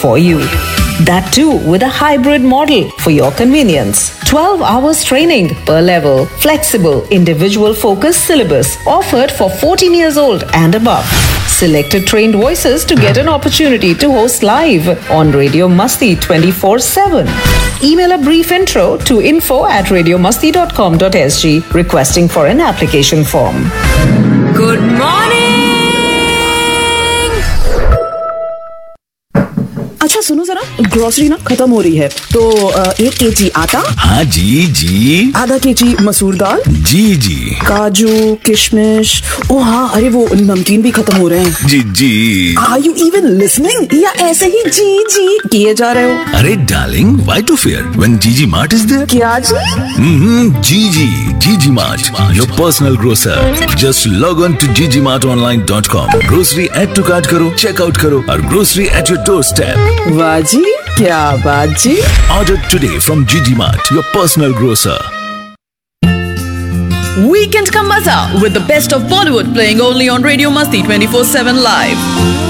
for you. That too with a hybrid model for your convenience. 12 hours training per level. Flexible, individual focused syllabus offered for 14 years old and above. Selected trained voices to get an opportunity to host live on Radio Masti 24/7. Email a brief intro to info@radiomasti.com.sg requesting for an application form. Good morning. अच्छा सुनो जरा, grocery ना खत्म हो रही है तो 1 kg आटा। हाँ जी। आधा kg मसूर दाल। जी। काजू, किशमिश। ओ हाँ, अरे वो नमकीन भी खत्म हो रहे हैं। जी। Are you even listening? या ऐसे ही जी किए जा रहे हो? अरे darling, why to fear when GG Mart is there? क्या जी? GG Mart, your personal grocer. Just log on to ggmartonline.com. Grocery add to cart करो, check out करो और grocery at your doorstep. वाह जी, क्या बात जी। Order today from GG Mart, your personal grocer. Weekend ka maza with the best of Bollywood playing only on Radio Masti 24/7 live.